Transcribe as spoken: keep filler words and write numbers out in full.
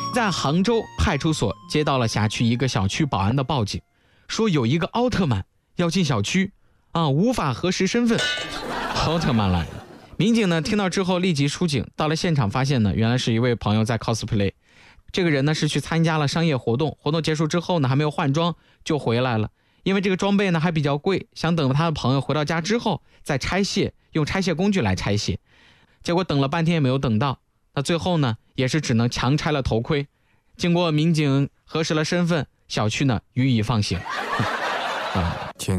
在杭州派出所接到了辖区一个小区保安的报警，说有一个奥特曼要进小区啊，无法核实身份。奥特曼来了，民警呢听到之后立即出警，到了现场发现呢，原来是一位朋友在 cosplay。这个人呢是去参加了商业活动，活动结束之后呢还没有换装就回来了，因为这个装备呢还比较贵，想等他的朋友回到家之后再拆卸，用拆卸工具来拆卸。结果等了半天也没有等到，那最后呢也是只能强拆了头盔。经过民警核实了身份，小区呢予以放行。啊